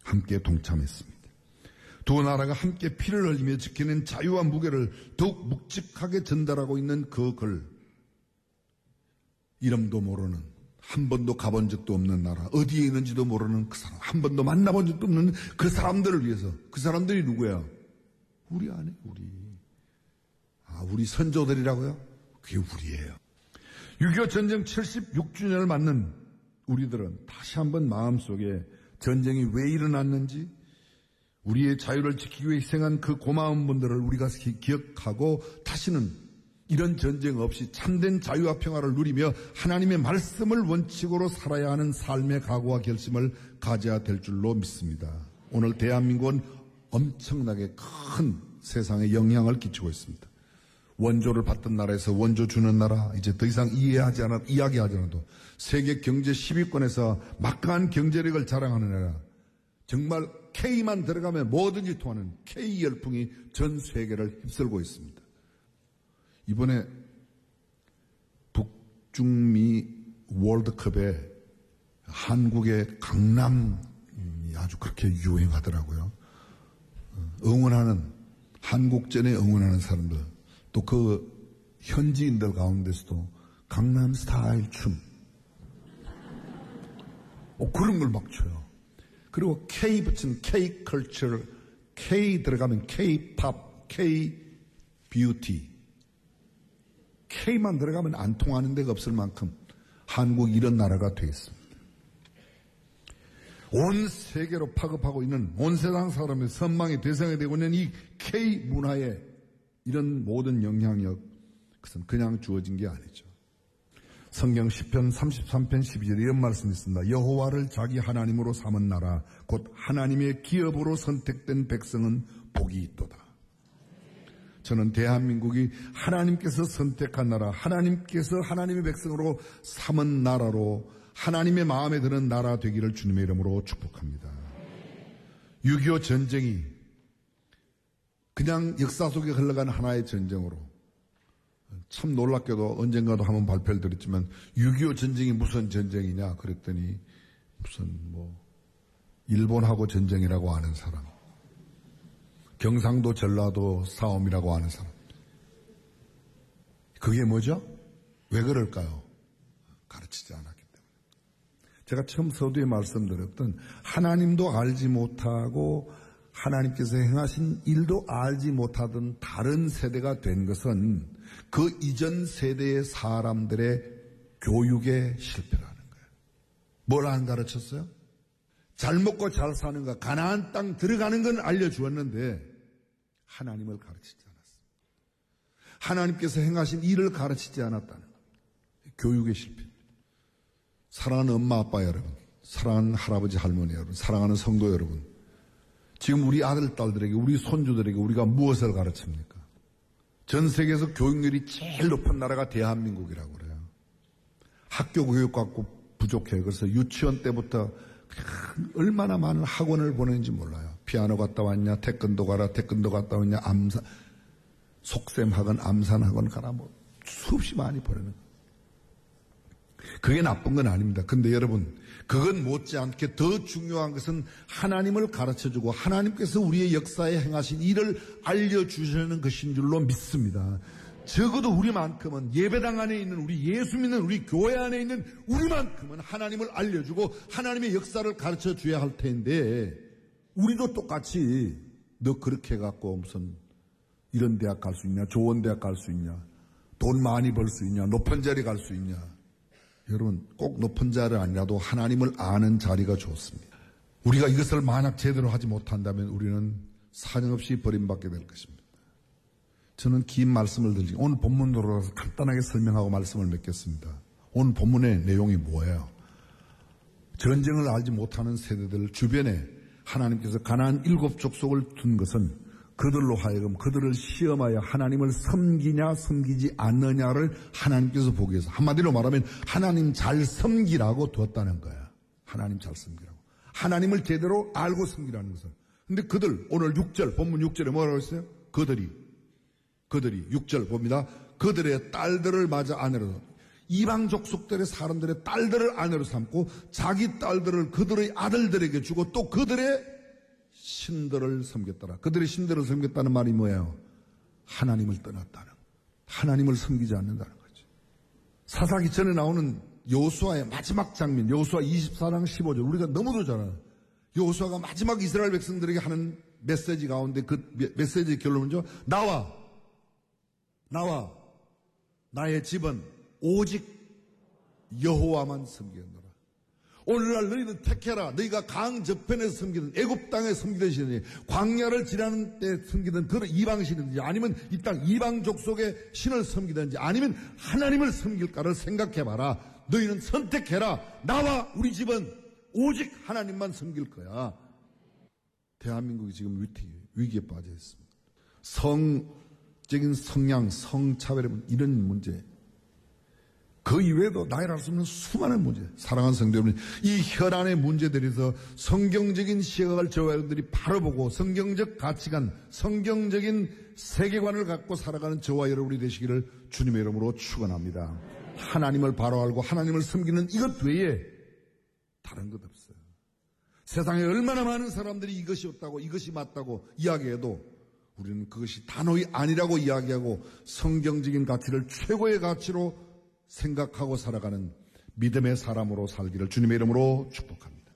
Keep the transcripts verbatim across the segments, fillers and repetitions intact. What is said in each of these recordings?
함께 동참했습니다. 두 나라가 함께 피를 흘리며 지키는 자유와 무게를 더욱 묵직하게 전달하고 있는 그 글, 이름도 모르는, 한 번도 가본 적도 없는 나라, 어디에 있는지도 모르는 그 사람, 한 번도 만나본 적도 없는 그 사람들을 위해서, 그 사람들이 누구야? 우리 안에 우리. 아, 우리 선조들이라고요? 그게 우리예요. 육이오 전쟁 칠십육 주년을 맞는 우리들은 다시 한번 마음속에 전쟁이 왜 일어났는지, 우리의 자유를 지키기 위해 희생한 그 고마운 분들을 우리가 기억하고 다시는 이런 전쟁 없이 참된 자유와 평화를 누리며 하나님의 말씀을 원칙으로 살아야 하는 삶의 각오와 결심을 가져야 될 줄로 믿습니다. 오늘 대한민국은 엄청나게 큰 세상에 영향을 끼치고 있습니다. 원조를 받던 나라에서 원조 주는 나라, 이제 더 이상 이해하지 않아, 이야기하지 않아도 세계 경제 십 위권에서 막강한 경제력을 자랑하는 나라, 정말 K만 들어가면 뭐든지 통하는 K 열풍이 전 세계를 휩쓸고 있습니다. 이번에 북중미 월드컵에 한국의 강남이 아주 그렇게 유행하더라고요. 응원하는, 한국전에 응원하는 사람들, 또 그 현지인들 가운데서도 강남 스타일 춤, 어, 그런 걸 막 춰요. 그리고 K 붙인 K 컬처, K 들어가면 K-팝, K-뷰티. K만 들어가면 안 통하는 데가 없을 만큼 한국이 이런 나라가 되어 있습니다. 온 세계로 파급하고 있는 온 세상 사람의 선망의 대상이 되고 있는 이 K 문화의 이런 모든 영향력, 그것은 그냥 주어진 게 아니죠. 성경 시편 삼십삼 편 십이 절에 이런 말씀이 있습니다. 여호와를 자기 하나님으로 삼은 나라, 곧 하나님의 기업으로 선택된 백성은 복이 있도다. 저는 대한민국이 하나님께서 선택한 나라, 하나님께서 하나님의 백성으로 삼은 나라로 하나님의 마음에 드는 나라 되기를 주님의 이름으로 축복합니다. 육이오 전쟁이 그냥 역사 속에 흘러간 하나의 전쟁으로, 참 놀랍게도 언젠가도 한번 발표를 드렸지만 육이오 전쟁이 무슨 전쟁이냐 그랬더니 무슨 뭐 일본하고 전쟁이라고 하는 사람, 경상도 전라도 싸움이라고 하는 사람, 그게 뭐죠? 왜 그럴까요? 가르치지 않았기 때문에. 제가 처음 서두에 말씀드렸던 하나님도 알지 못하고 하나님께서 행하신 일도 알지 못하던 다른 세대가 된 것은 그 이전 세대의 사람들의 교육의 실패라는 거예요. 뭘 안 가르쳤어요? 잘 먹고 잘 사는 거, 가나안 땅 들어가는 건 알려주었는데 하나님을 가르치지 않았어요. 하나님께서 행하신 일을 가르치지 않았다는 거예요. 교육의 실패입니다. 사랑하는 엄마 아빠 여러분, 사랑하는 할아버지 할머니 여러분, 사랑하는 성도 여러분, 지금 우리 아들, 딸들에게, 우리 손주들에게 우리가 무엇을 가르칩니까? 전 세계에서 교육률이 제일 높은 나라가 대한민국이라고 그래요. 학교 교육 갖고 부족해요. 그래서 유치원 때부터 얼마나 많은 학원을 보내는지 몰라요. 피아노 갔다 왔냐, 태권도 가라, 태권도 갔다 왔냐, 암산, 속셈 학원, 암산 학원 가라, 뭐 수없이 많이 보내는 거예요. 그게 나쁜 건 아닙니다. 근데 여러분, 그건 못지않게 더 중요한 것은 하나님을 가르쳐주고 하나님께서 우리의 역사에 행하신 일을 알려주시는 것인 줄로 믿습니다. 적어도 우리만큼은, 예배당 안에 있는 우리, 예수 믿는 우리 교회 안에 있는 우리만큼은 하나님을 알려주고 하나님의 역사를 가르쳐줘야 할 텐데, 우리도 똑같이 너 그렇게 해갖고 무슨 이런 대학 갈 수 있냐, 좋은 대학 갈 수 있냐, 돈 많이 벌 수 있냐, 높은 자리 갈 수 있냐. 여러분, 꼭 높은 자리 아니라도 하나님을 아는 자리가 좋습니다. 우리가 이것을 만약 제대로 하지 못한다면 우리는 사정없이 버림받게 될 것입니다. 저는 긴 말씀을 드리고 오늘 본문으로 돌아가서 간단하게 설명하고 말씀을 맺겠습니다. 오늘 본문의 내용이 뭐예요? 전쟁을 알지 못하는 세대들 주변에 하나님께서 가나안 일곱 족속을 둔 것은 그들로 하여금 그들을 시험하여 하나님을 섬기냐 섬기지 않느냐를 하나님께서 보기 위해서, 한마디로 말하면 하나님 잘 섬기라고 두었다는 거야. 하나님 잘 섬기라고. 하나님을 제대로 알고 섬기라는 것을. 근데 그들, 오늘 육 절, 본문 육 절에 뭐라고 했어요? 그들이, 그들이, 육 절 봅니다. 그들의 딸들을 맞아 아내로, 이방 족속들의 사람들의 딸들을 아내로 삼고 자기 딸들을 그들의 아들들에게 주고 또 그들의 신들을 섬겼더라. 그들이 신들을 섬겼다는 말이 뭐예요? 하나님을 떠났다는, 하나님을 섬기지 않는다는 거죠. 사사기 전에 나오는 여호수아의 마지막 장면, 여호수아 이십사 장 십오 절, 우리가 너무도 잘 알아요. 여호수아가 마지막 이스라엘 백성들에게 하는 메시지 가운데 그 메시지의 결론은요, 나와, 나와, 나의 집은 오직 여호와만 섬기노라. 오늘날 너희는 택해라. 너희가 강 저편에서 섬기든 애굽 땅에 섬기듯이 광야를 지나는 때 섬기든 그런 이방신이든지 아니면 이 땅 이방 족속의 신을 섬기든지 아니면 하나님을 섬길까를 생각해봐라. 너희는 선택해라. 나와 우리 집은 오직 하나님만 섬길 거야. 대한민국이 지금 위기, 위기에 빠져 있습니다. 성적인 성향, 성차별 이런 문제, 그 이외에도 나열할 수 없는 수많은 문제. 사랑하는 성도 여러분, 이 혈안의 문제들에서 성경적인 시각을 저와 여러분들이 바로 보고 성경적 가치관, 성경적인 세계관을 갖고 살아가는 저와 여러분이 되시기를 주님의 이름으로 축원합니다. 하나님을 바로 알고 하나님을 섬기는 이것 외에 다른 것 없어요. 세상에 얼마나 많은 사람들이 이것이 없다고, 이것이 맞다고 이야기해도 우리는 그것이 단호히 아니라고 이야기하고 성경적인 가치를 최고의 가치로 생각하고 살아가는 믿음의 사람으로 살기를 주님의 이름으로 축복합니다.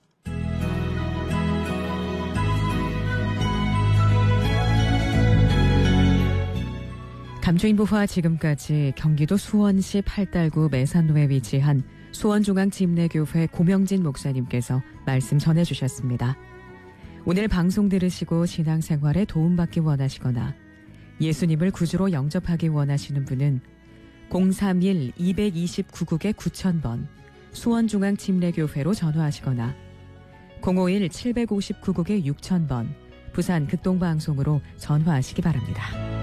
감주인부와 지금까지 경기도 수원시 팔달구 매산로에 위치한 수원중앙집례교회 고명진 목사님께서 말씀 전해주셨습니다. 오늘 방송 들으시고 신앙생활에 도움받기 원하시거나 예수님을 구주로 영접하기 원하시는 분은 공삼일 이이구 국에 구천 번 수원중앙집례교회로 전화하시거나 공오일 칠오구 국에 육천 번 부산 극동방송으로 전화하시기 바랍니다.